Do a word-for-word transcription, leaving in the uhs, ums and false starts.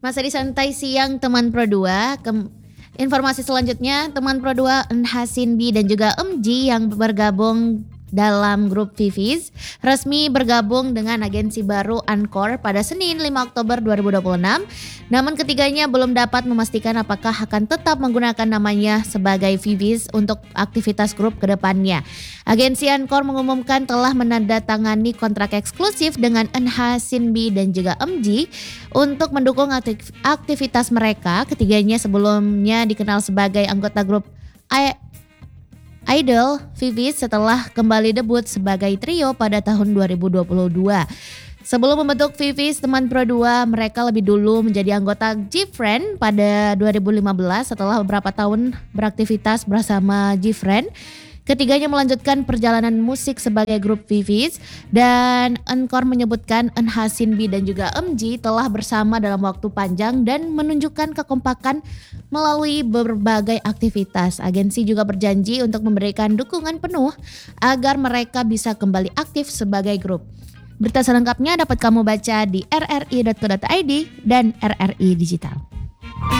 Masih di Santai Siang Teman Pro dua, kem informasi selanjutnya teman Pro dua Nha Cindy dan juga Em Ji yang bergabung dalam grup Vivis resmi bergabung dengan agensi baru Encore pada Senin lima Oktober dua ribu dua puluh enam. Namun ketiganya belum dapat memastikan apakah akan tetap menggunakan namanya sebagai Vivis untuk aktivitas grup ke depannya. Agensi Encore mengumumkan telah menandatangani kontrak eksklusif dengan Nha Cindy dan juga Em Ji untuk mendukung aktif- aktivitas mereka. Ketiganya sebelumnya dikenal sebagai anggota grup I- Idol Vivis setelah kembali debut sebagai trio pada tahun dua ribu dua puluh dua. Sebelum membentuk Vivis Teman Pro dua, mereka lebih dulu menjadi anggota G-Friend pada dua ribu lima belas setelah beberapa tahun beraktivitas bersama G-Friend. Ketiganya melanjutkan perjalanan musik sebagai grup Vivis dan Encore menyebutkan Nha Cindy dan juga Em Ji telah bersama dalam waktu panjang dan menunjukkan kekompakan melalui berbagai aktivitas. Agensi juga berjanji untuk memberikan dukungan penuh agar mereka bisa kembali aktif sebagai grup. Berita selengkapnya dapat kamu baca di r r i dot co dot i d dan R R I Digital.